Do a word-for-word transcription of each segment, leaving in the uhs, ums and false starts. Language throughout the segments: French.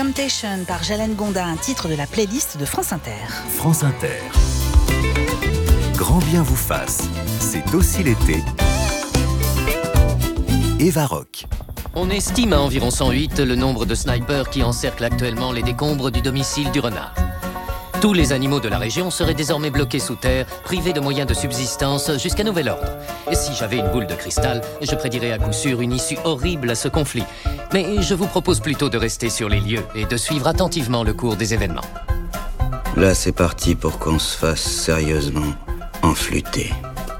Temptation par Jalen Gonda, un titre de la playlist de France Inter. France Inter. Grand bien vous fasse, c'est aussi l'été. Eva Rock. On estime à environ cent huit le nombre de snipers qui encerclent actuellement les décombres du domicile du renard. Tous les animaux de la région seraient désormais bloqués sous terre, privés de moyens de subsistance jusqu'à nouvel ordre. Et si j'avais une boule de cristal, je prédirais à coup sûr une issue horrible à ce conflit. Mais je vous propose plutôt de rester sur les lieux et de suivre attentivement le cours des événements. Là, c'est parti pour qu'on se fasse sérieusement enflûter.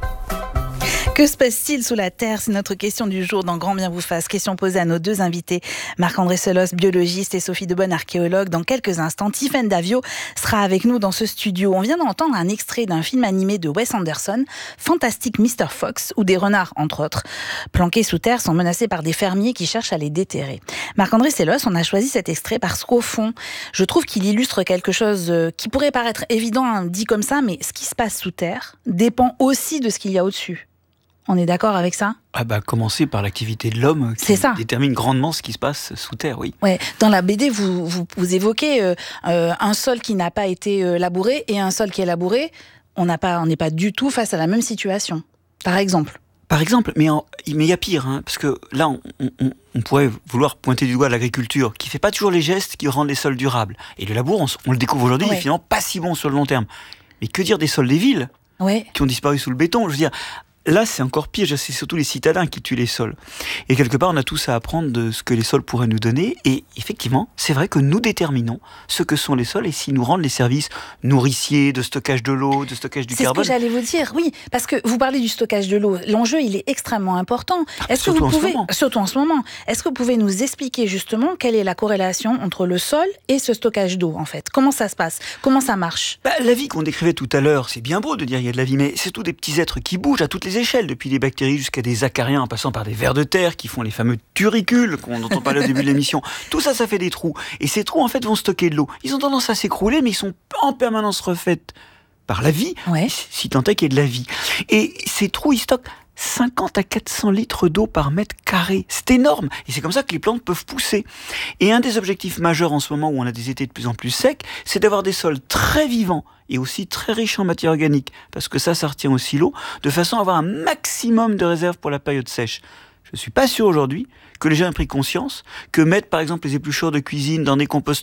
Que se passe-t-il sous la terre? C'est notre question du jour dans Grand bien vous fasse. Question posée à nos deux invités, Marc-André Selos, biologiste, et Sophie Debonne, archéologue. Dans quelques instants, Tiffaine Davio sera avec nous dans ce studio. On vient d'entendre un extrait d'un film animé de Wes Anderson, Fantastic mister Fox, où des renards, entre autres, planqués sous terre, sont menacés par des fermiers qui cherchent à les déterrer. Marc-André Selos, on a choisi cet extrait parce qu'au fond, je trouve qu'il illustre quelque chose qui pourrait paraître évident, hein, dit comme ça, mais ce qui se passe sous terre dépend aussi de ce qu'il y a au-dessus. On est d'accord avec ça ? Ah bah, commencer par l'activité de l'homme qui détermine grandement ce qui se passe sous terre, oui. Ouais. Dans la B D, vous, vous, vous évoquez euh, euh, un sol qui n'a pas été euh, labouré et un sol qui est labouré. On n'a pas, on n'est pas du tout face à la même situation, par exemple. Par exemple, mais il y a pire, hein, parce que là, on, on, on pourrait vouloir pointer du doigt l'agriculture, qui fait pas toujours les gestes qui rendent les sols durables. Et le labour, on, on le découvre aujourd'hui, ouais. Il est finalement pas si bon sur le long terme. Mais que dire des sols des villes, ouais. Qui ont disparu sous le béton, je veux dire. Là, c'est encore pire, c'est surtout les citadins qui tuent les sols. Et quelque part, on a tous à apprendre de ce que les sols pourraient nous donner. Et effectivement, c'est vrai que nous déterminons ce que sont les sols et s'ils nous rendent les services nourriciers, de stockage de l'eau, de stockage du c'est carbone. C'est ce que j'allais vous dire, oui. Parce que vous parlez du stockage de l'eau. L'enjeu, il est extrêmement important. Est-ce surtout que vous en pouvez, ce moment. Surtout en ce moment. Est-ce que vous pouvez nous expliquer justement quelle est la corrélation entre le sol et ce stockage d'eau, en fait? Comment ça se passe? Comment ça marche? Bah, la vie qu'on décrivait tout à l'heure, c'est bien beau de dire qu'il y a de la vie, mais c'est surtout des petits êtres qui bougent à toutes les échelles, depuis les bactéries jusqu'à des acariens, en passant par des vers de terre qui font les fameux turicules dont on parlait au début de l'émission. Tout ça, ça fait des trous. Et ces trous, en fait, vont stocker de l'eau. Ils ont tendance à s'écrouler, mais ils sont en permanence refaits par la vie, ouais. Si tant est qu'il y ait de la vie. Et ces trous, ils stockent cinquante à quatre cents litres d'eau par mètre carré. C'est énorme. Et c'est comme ça que les plantes peuvent pousser. Et un des objectifs majeurs en ce moment où on a des étés de plus en plus secs, c'est d'avoir des sols très vivants et aussi très riches en matière organique. Parce que ça, ça retient aussi l'eau, de façon à avoir un maximum de réserve pour la période sèche. Je ne suis pas sûr aujourd'hui que les gens aient pris conscience que mettre par exemple les épluchures de cuisine dans des composteurs